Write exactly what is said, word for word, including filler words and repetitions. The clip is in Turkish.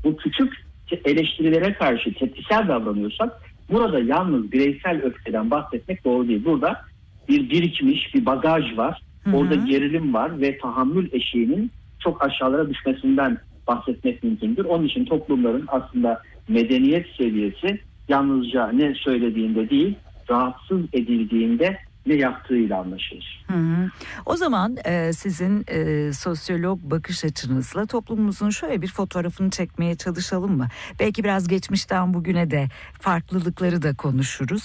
bu küçük eleştirilere karşı tepkisel davranıyorsak burada yalnız bireysel öfkeden bahsetmek doğru değil. Burada bir birikmiş bir bagaj var. Hı hı. Orada gerilim var ve tahammül eşiğinin çok aşağılara düşmesinden bahsetmek mümkündür. Onun için toplumların aslında medeniyet seviyesi yalnızca ne söylediğinde değil, rahatsız edildiğinde ne yaptığıyla anlaşılır. Hı hı. O zaman e, sizin e, sosyolog bakış açınızla toplumumuzun şöyle bir fotoğrafını çekmeye çalışalım mı? Belki biraz geçmişten bugüne de farklılıkları da konuşuruz.